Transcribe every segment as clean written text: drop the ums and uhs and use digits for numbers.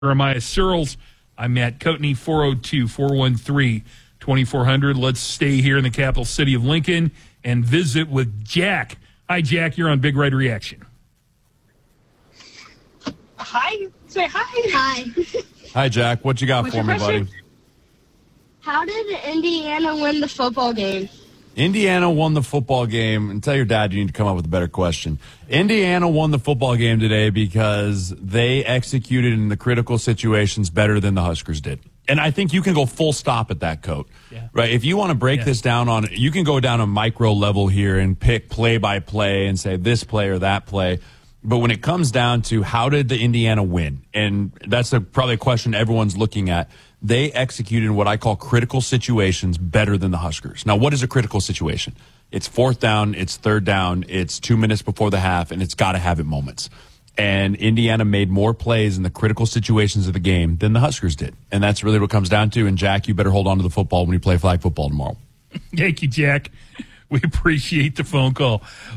Jeremiah Searles. I'm Matt Coatney, 402-413-2400. Let's stay here in the capital city of Lincoln and visit with Jack. Hi, Jack. You're on Big Red Reaction. Hi. Say hi. Hi. Hi, Jack. What you got What's for me, your question? buddy? How did Indiana win the football game? Indiana won the football game. And tell your dad you need to come up with a better question. Indiana won the football game today because they executed in the critical situations better than the Huskers did. And I think you can go full stop at that, Coat. Yeah. Right? If you want to break this down on, you can go down a micro level here and pick play by play and say this play or that play. But when it comes down to how did the Indiana win, and that's probably a question everyone's looking at, they executed in what I call critical situations better than the Huskers. Now, what is a critical situation? It's fourth down, it's third down, it's 2 minutes before the half, and it's got to have it moments. And Indiana made more plays in the critical situations of the game than the Huskers did. And that's really what it comes down to. And, Jack, you better hold on to the football when you play flag football tomorrow. Thank you, Jack. We appreciate the phone call.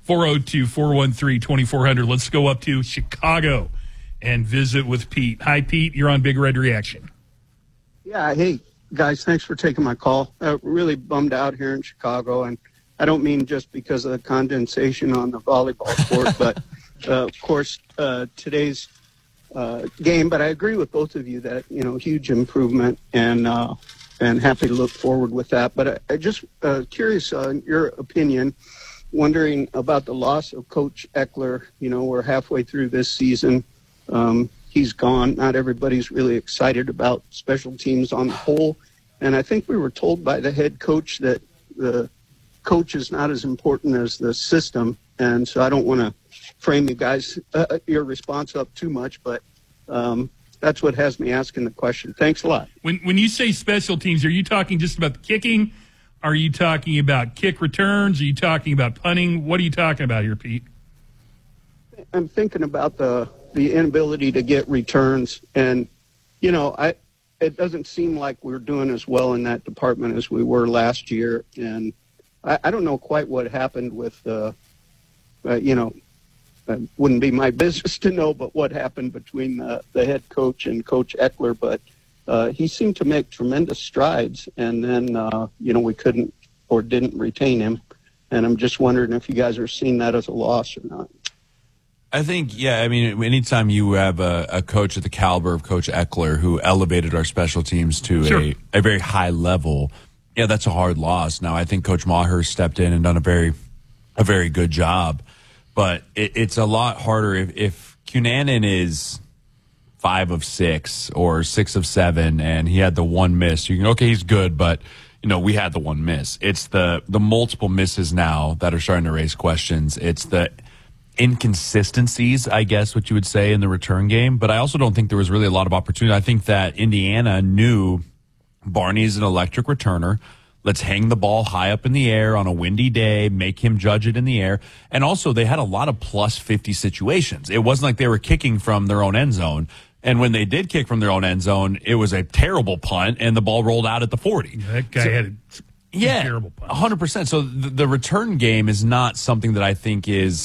402-413-2400. Let's go up to Chicago and visit with Pete. Hi, Pete. You're on Big Red Reaction. Yeah, hey, guys, thanks for taking my call. Really bummed out here in Chicago, and I don't mean just because of the condensation on the volleyball court, but, of course, today's game. But I agree with both of you that, huge improvement, and happy to look forward with that. But I just curious on your opinion, wondering about the loss of Coach Eckler. We're halfway through this season. He's gone. Not everybody's really excited about special teams on the whole. And I think we were told by the head coach that the coach is not as important as the system. And so I don't want to frame you guys, your response up too much, but that's what has me asking the question. Thanks a lot. When you say special teams, are you talking just about the kicking? Are you talking about kick returns? Are you talking about punting? What are you talking about here, Pete? I'm thinking about the inability to get returns. And, it doesn't seem like we're doing as well in that department as we were last year. And I don't know quite what happened with, it wouldn't be my business to know, but what happened between the head coach and Coach Eckler. But he seemed to make tremendous strides. And then, we couldn't or didn't retain him. And I'm just wondering if you guys are seeing that as a loss or not. I think, anytime you have a coach at the caliber of Coach Eckler who elevated our special teams to a very high level, that's a hard loss. Now, I think Coach Maher stepped in and done a very good job, but it's a lot harder if Cunanan is 5 of 6 or 6 of 7 and he had the one miss. You can, okay, he's good, but we had the one miss. It's the multiple misses now that are starting to raise questions. It's the inconsistencies, I guess, what you would say in the return game. But I also don't think there was really a lot of opportunity. I think that Indiana knew Barney's an electric returner. Let's hang the ball high up in the air on a windy day, make him judge it in the air. And also they had a lot of plus 50 situations. It wasn't like they were kicking from their own end zone. And when they did kick from their own end zone, it was a terrible punt and the ball rolled out at the 40. That guy had a terrible punt. 100%. So the return game is not something that I think is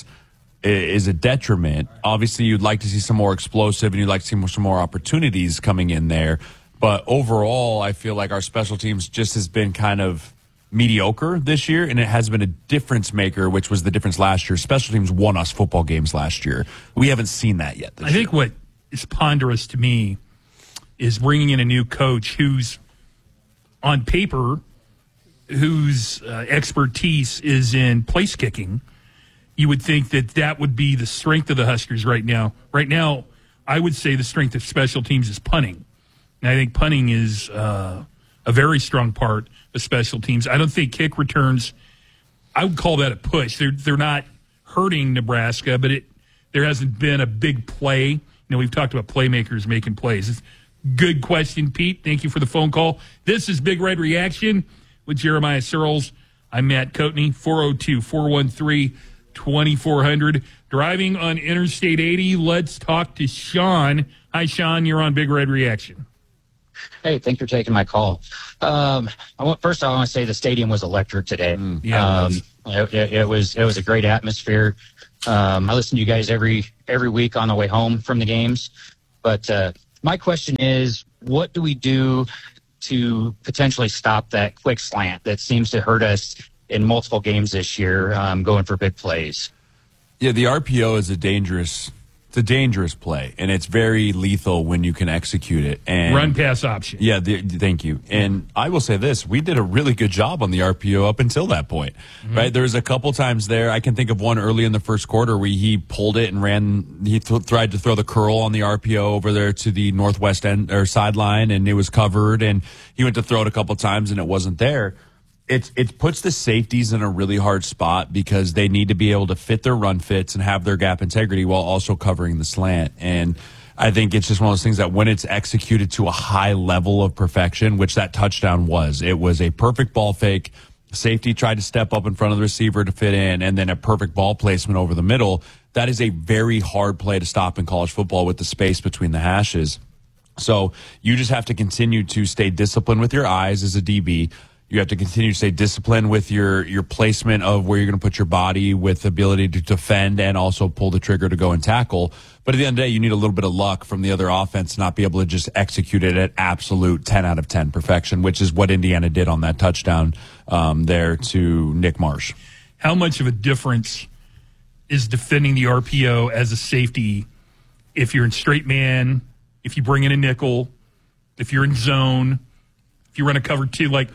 a detriment. Obviously, you'd like to see some more explosive and you'd like to see some more opportunities coming in there. But overall, I feel like our special teams just has been kind of mediocre this year, and it has been a difference maker, which was the difference last year. Special teams won us football games last year. We haven't seen that yet this year. I think what is ponderous to me is bringing in a new coach who's, on paper, whose expertise is in place kicking. You would think that would be the strength of the Huskers right now. Right now, I would say the strength of special teams is punting. And I think punting is a very strong part of special teams. I don't think kick returns, I would call that a push. They're not hurting Nebraska, but there hasn't been a big play. We've talked about playmakers making plays. Good question, Pete. Thank you for the phone call. This is Big Red Reaction with Jeremiah Searles. I'm Matt Coatney, 402-413-2400. Driving on Interstate 80, let's talk to Sean. Hi, Sean. You're on Big Red Reaction. Hey, thanks for taking my call. First, I want to say the stadium was electric today. It was a great atmosphere. I listen to you guys every week on the way home from the games. But my question is, what do we do to potentially stop that quick slant that seems to hurt us in multiple games this year, going for big plays? Yeah, the RPO is a dangerous play, and it's very lethal when you can execute it. And run pass option. Yeah, thank you. And I will say this, we did a really good job on the RPO up until that point, right? There was a couple times there. I can think of one early in the first quarter where he pulled it and ran. He tried to throw the curl on the RPO over there to the northwest end or sideline, and it was covered, and he went to throw it a couple times and it wasn't there. It puts the safeties in a really hard spot because they need to be able to fit their run fits and have their gap integrity while also covering the slant. And I think it's just one of those things that when it's executed to a high level of perfection, which that touchdown was, it was a perfect ball fake. Safety tried to step up in front of the receiver to fit in, and then a perfect ball placement over the middle. That is a very hard play to stop in college football with the space between the hashes. So you just have to continue to stay disciplined with your eyes as a DB. You have to continue to stay disciplined with your placement of where you're going to put your body, with the ability to defend and also pull the trigger to go and tackle. But at the end of the day, you need a little bit of luck from the other offense to not be able to just execute it at absolute 10 out of 10 perfection, which is what Indiana did on that touchdown there to Nick Marsh. How much of a difference is defending the RPO as a safety if you're in straight man, if you bring in a nickel, if you're in zone, if you run a cover two, like,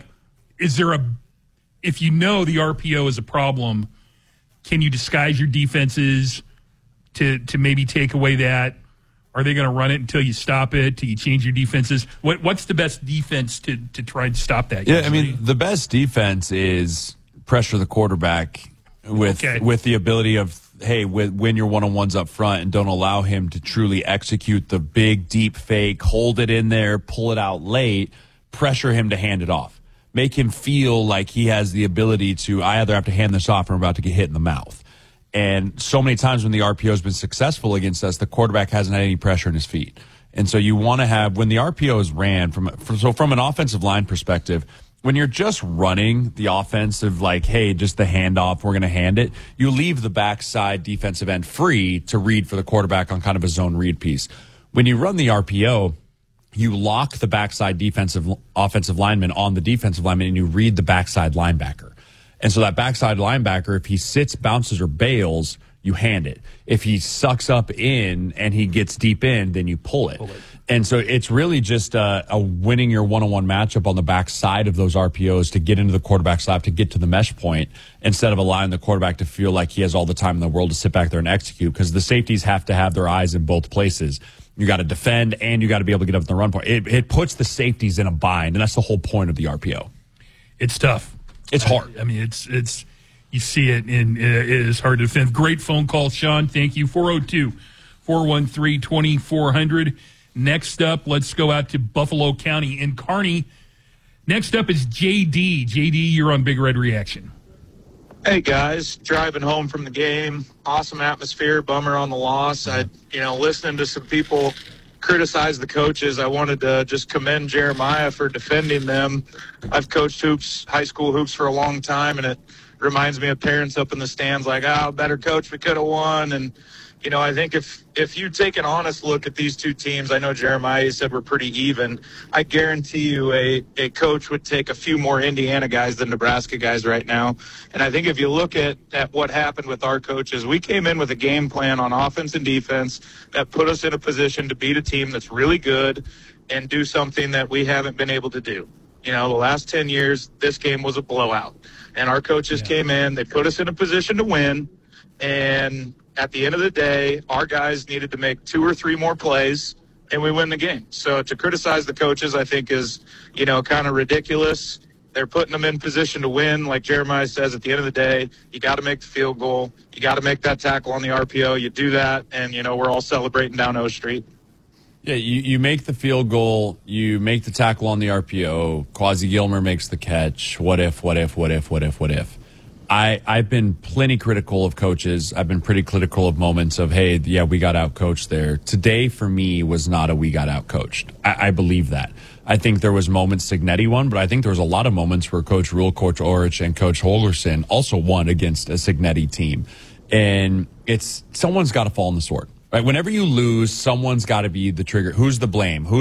is there if you know the RPO is a problem, can you disguise your defenses to maybe take away that? Are they going to run it until you stop it? Do you change your defenses? What's the best defense to try and stop that? Yeah, I mean, the best defense is pressure the quarterback with the ability of, hey, when you're one-on-ones up front and don't allow him to truly execute the big, deep fake, hold it in there, pull it out late, pressure him to hand it off. Make him feel like he has the ability to, I either have to hand this off or I'm about to get hit in the mouth. And so many times when the RPO has been successful against us, the quarterback hasn't had any pressure in his feet. And so you want to have, when the RPO is ran, from an offensive line perspective, when you're just running the offensive, like, hey, just the handoff, we're going to hand it, you leave the backside defensive end free to read for the quarterback on kind of a zone read piece. When you run the RPO, you lock the backside offensive lineman on the defensive lineman, and you read the backside linebacker. And so that backside linebacker, if he sits, bounces, or bails, you hand it. If he sucks up in and he gets deep in, then you pull it. And so it's really just a winning your one-on-one matchup on the backside of those RPOs to get into the quarterback's lap, to get to the mesh point, instead of allowing the quarterback to feel like he has all the time in the world to sit back there and execute, because the safeties have to have their eyes in both places. You got to defend, and you got to be able to get up in the run point. It puts the safeties in a bind, and that's the whole point of the RPO. It's tough. It's hard. I mean, it's you see it, and it is hard to defend. Great phone call, Sean. Thank you. 402-413-2400. Next up, let's go out to Buffalo County in Kearney. Next up is JD. JD, you're on Big Red Reaction. Hey guys, driving home from the game, awesome atmosphere, bummer on the loss. Listening to some people criticize the coaches, I wanted to just commend Jeremiah for defending them. I've coached hoops, high school hoops, for a long time, and it reminds me of parents up in the stands like, better coach, we could have won. And I think if you take an honest look at these two teams, I know Jeremiah said we're pretty even. I guarantee you a coach would take a few more Indiana guys than Nebraska guys right now. And I think if you look at what happened with our coaches, we came in with a game plan on offense and defense that put us in a position to beat a team that's really good and do something that we haven't been able to do. The last 10 years, this game was a blowout. And our coaches came in, they put us in a position to win, and at the end of the day, our guys needed to make 2 or 3 more plays, and we win the game. So to criticize the coaches, I think, is, kind of ridiculous. They're putting them in position to win. Like Jeremiah says, at the end of the day, you got to make the field goal. You got to make that tackle on the RPO. You do that, and, we're all celebrating down O Street. Yeah, you make the field goal. You make the tackle on the RPO. Quasi Gilmer makes the catch. What if? I've been plenty critical of coaches. I've been pretty critical of moments of, hey, yeah, we got out-coached there. Today, for me, was not a we got out-coached. I believe that. I think there was moments Signetti won, but I think there was a lot of moments where Coach Rule, Coach Orich, and Coach Holgerson also won against a Signetti team. And someone's got to fall on the sword. Right, whenever you lose, someone's got to be the trigger. Who's the blame?